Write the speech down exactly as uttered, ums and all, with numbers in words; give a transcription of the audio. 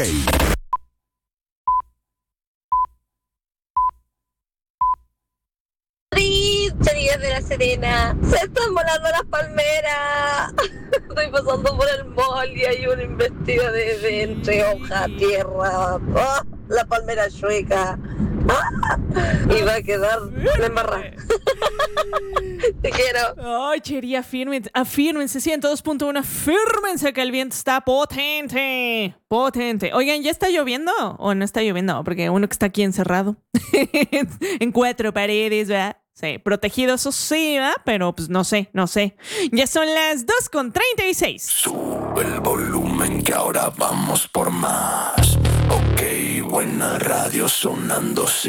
Charillas de La Serena, se están volando las palmeras. Estoy pasando por el mall y hay un investido de, de entre hoja, tierra, oh, la palmera chueca. Ah, y va a quedar la embarrada. Te quiero. Ay, Cheri, afírmense, afírmense, ciento dos punto uno, afírmense que el viento está potente, potente. Oigan, ¿ya está lloviendo o no está lloviendo? Porque uno que está aquí encerrado en cuatro paredes, ¿verdad? Sí, protegido, eso sí, ¿verdad? Pero pues no sé, no sé. Ya son las dos con treinta y seis. Sube el volumen que ahora vamos por más. Ok, buena radio sonando, sí.